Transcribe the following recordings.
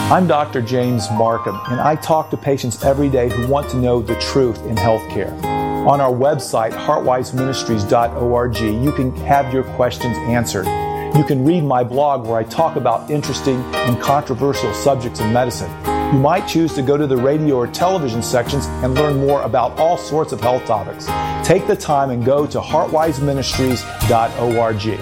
I'm Dr. James Markham, and I talk to patients every day who want to know the truth in healthcare. On our website, heartwiseministries.org, you can have your questions answered. You can read my blog where I talk about interesting and controversial subjects in medicine. You might choose to go to the radio or television sections and learn more about all sorts of health topics. Take the time and go to heartwiseministries.org.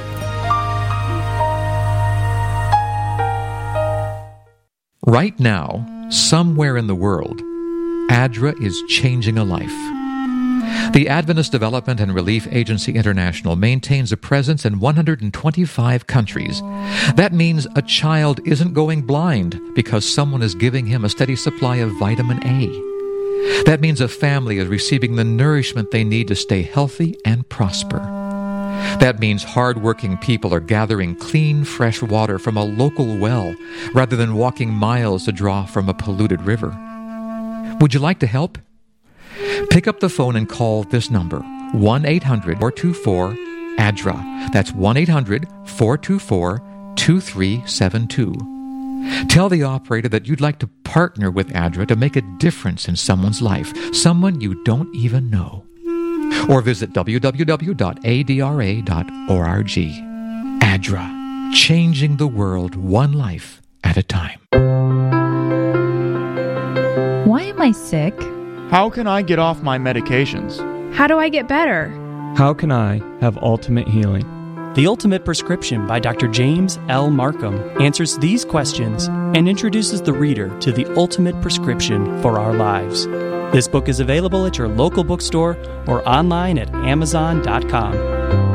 Right now, somewhere in the world, ADRA is changing a life. The Adventist Development and Relief Agency International maintains a presence in 125 countries. That means a child isn't going blind because someone is giving him a steady supply of vitamin A. That means a family is receiving the nourishment they need to stay healthy and prosper. That means hard-working people are gathering clean, fresh water from a local well rather than walking miles to draw from a polluted river. Would you like to help? Pick up the phone and call this number, 1-800-424-ADRA. That's 1-800-424-2372. Tell the operator that you'd like to partner with ADRA to make a difference in someone's life, someone you don't even know. Or visit www.adra.org. ADRA, changing the world one life at a time. Why am I sick? How can I get off my medications? How do I get better? How can I have ultimate healing? The Ultimate Prescription by Dr. James L. Markham answers these questions and introduces the reader to the ultimate prescription for our lives. This book is available at your local bookstore or online at Amazon.com.